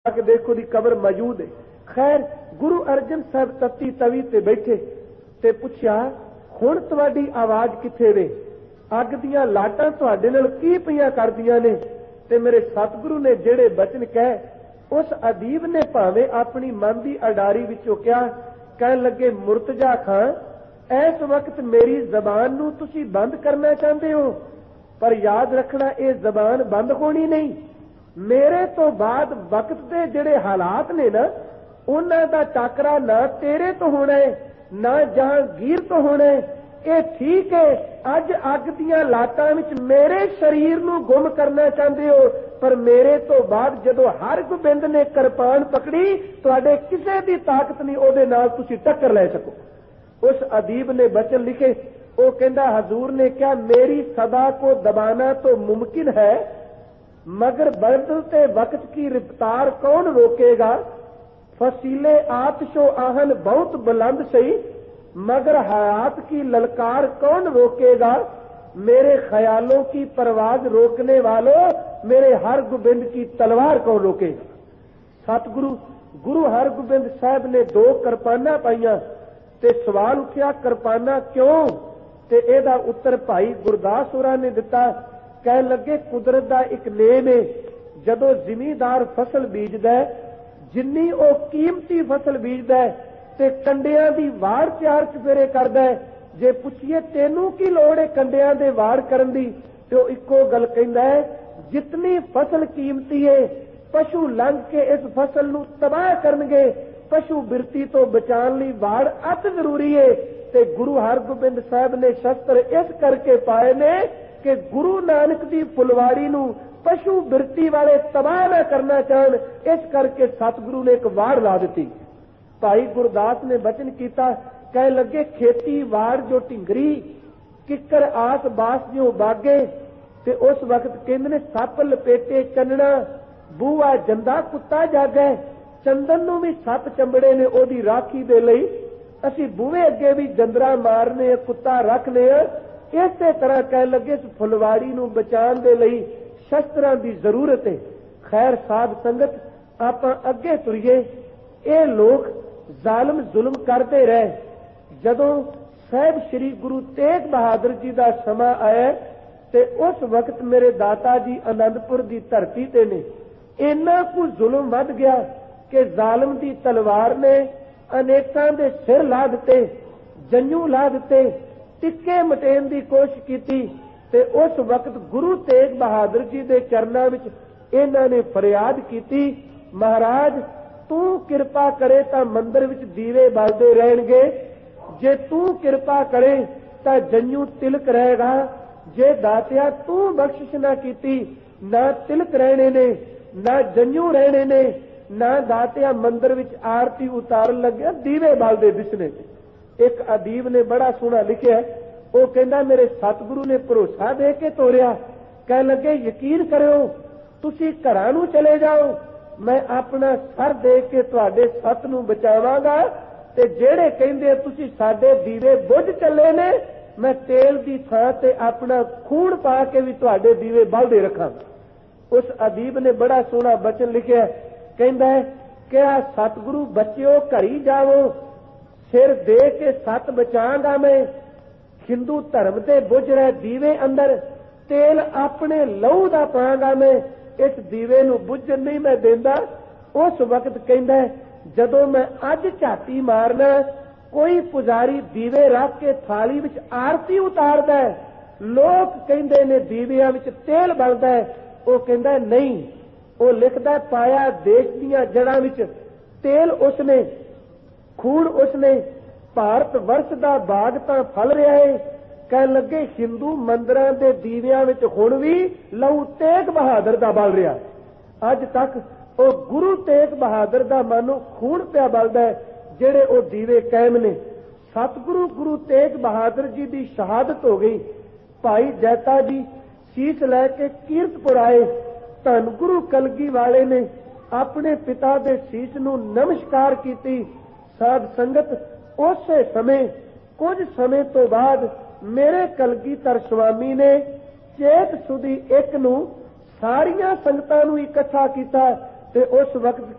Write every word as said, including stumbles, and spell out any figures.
के देखो दी कबर मौजूद है। खैर गुरु अर्जन साहब तत्ती तवी ते बैठे ते पुछया हुण तुहाडी आवाज किथे वे, अग दियां लाटां तुहाडे नाल की पईयां करदियां ने। ते मेरे सतगुरु ने जेड़े बचन कहे उस अदीब ने भावें अपनी मन की अडारी विचों कहा, कहन लगे मुर्तजा खां इस वक्त मेरी जबान नूं तुसीं बंद करना चाहते हो, पर याद रखना ये जबान बंद होनी नहीं। मेरे तो बाद वक्त के जिहड़े हालात ने ना उन्हां दा टाकरा ना तेरे तो होना है ना जहांगीर तो होना है। ये ठीक है अज अग दियां लाटां विच मेरे शरीर नूं गुम करना चाहते हो, पर मेरे तो बाद जदों हर गोबिंद ने किरपान पकड़ी तुहाडे किसी दी ताकत नहीं उहदे नाल तुसीं टक्कर लै सको। उस अदीब ने बचन लिखे, वो कहता हजूर ने क्या मेरी सदा को दबाना तो मुमकिन है, मगर बदलते वक्त की रफ्तार कौन रोकेगा। फसीले आतशो आहन बहुत बुलंद सही, मगर हयात की ललकार कौन रोकेगा। मेरे ख्यालों की परवाज रोकने वालों मेरे हर गोबिंद की तलवार कौन रोकेगा। सतगुरु गुरु हरगोबिंद साहब ने दो किरपाना पाईयां ते सवाल उठिया किरपाना क्यों, ते एदा उत्तर भाई गुरदास होरां ने दिता। कह लगे कुदरत दा एक नेम है, जदों जिमीदार फसल बीजदा है जिन्नी ओ कीमती फसल बीजदा है ते कंडियां दी वाड़ चार चफेरे करदा है, जे पुछिए तेनू की लोड़ है कंडियां दे वाड़ करन दी, ते ओ इक्को गल कहंदा है जितनी फसल कीमती है पशु लंघ के इस फसल नूं तबाह करनगे, पशु बिरती तो बचाने लई वाड़ अत जरूरी है। ते गुरु हरगोबिंद साहब ने शस्त्र इस करके पाए ने कि गुरु नानक दी फुलवाड़ी नूं पशु बिरती वाले तबाह न करना चाहन, इस करके सतगुरु ने एक वाड़ ला दी। भाई गुरदास ने बचन किया, कह लगे खेती वाड़ जो ढिंगरी किकर आस बास जो बागे, ते उस वक्त कहंदे ने सप लपेटे चन्नना बूआ जंदा कुत्ता जागे। चंदन नूं भी सप चंबड़े ने ओदी राखी दे लई, असीं बूहे अगे भी जंदरा मारने कुत्ता रखने। इसे तरह कह लगे इस फुलवाड़ी नूं बचाने दे लई शस्त्रां दी जरूरत है। खैर साध संगत आपां अगे तुरीए, ये लोग जालम जुल्म करते रहे। जदों साहिब श्री गुरु तेग बहादुर जी का समा आया ते उस वक्त मेरे दाता जी आनंदपुर की धरती ते ने इन्ना कु जुल्म वध गया कि जालम की तलवार ने अनेकां दे सिर ला दिते, जंजू ला दिते, टिक्के मटेन की कोशिश की। ते उस वक्त गुरु तेग बहादुर जी के चरणों विच इन्हां ने फरियाद की, महाराज तू किरपा करे तां मंदिर विच दीवे बलदे रहणगे, जे तू किरपा करे तां जंजू तिलक रहेगा, जे दातिया तू बख्शिश ना कीती ना तिलक रहने ने ना जंजू रहने ने ना दातिया मंदिर विच आरती उतारन लगे दीवे बलदे दिसने। एक अदीब ने बड़ा सोहना लिखिया, वो कहंदा मेरे सतगुरु ने भरोसा दे के तोरिया, कह लगे यकीन करो तुसी घरां नूं चले जाओ, मैं अपना सर दे के तुहाडे सत नूं बचावांगा, ते जेड़े कहंदे तुसी साडे दीवे बुझ चले ने मैं तेल की थां ते अपना खून पा के भी तुहाडे दीवे बलदे रखांगा। उस अदीब ने बड़ा सोहना बचन लिखिया, कहंदा है क्या सतगुरु बच्चिओ घरी जावो, सिर दे के सत बचांगा मैं, हिंदू धर्म दे बुझ रहे दीवे अंदर तेल अपने लहू दा पांगा मैं, इस दीवे नूं बुझण नहीं मैं देंदा। उस वक्त कहंदा है जदों मैं अज झाती मारना कोई पुजारी दीवे रख के थाली विच आरती उतारदा है, लोग कहंदे ने दीवियां विच तेल बलदा है, वो कहंदा नहीं, वो लिखदा पाया देश दीयां जड़ां विच तेल उसने, खून उसने, भारत वर्ष दा बाग तां फल रहा है। कह लगे हिंदू मंदिरां दे दीवियां विच हुण भी लहू तेग बहादुर दा बल रहा। अज तक वो गुरु तेग बहादुर दा मानो खून पिया बलदा है, जेड़े वो दीवे कायम ने। सतगुरु गुरु तेग बहादुर जी की शहादत हो गई। भाई जैता जी शीश लैके कीरतपुर आए, धन गुरु कलगी वाले ने अपने पिता के शीश नूं नमस्कार की। साध संगत उस समय कुछ समय तो बाद मेरे कलगीधर स्वामी ने चेत सुदी एक नूं सारियां संगतां नूं इकट्ठा किया ते उस वक्त